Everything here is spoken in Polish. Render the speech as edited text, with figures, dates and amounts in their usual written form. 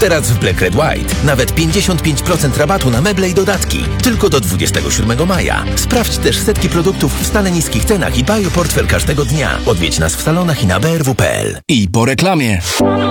Teraz w Black Red White nawet 55% rabatu na meble i dodatki. Tylko do 27 maja. Sprawdź też setki produktów w stale niskich cenach i bioportfel każdego dnia. Odwiedź nas w salonach i na brw.pl. I po reklamie.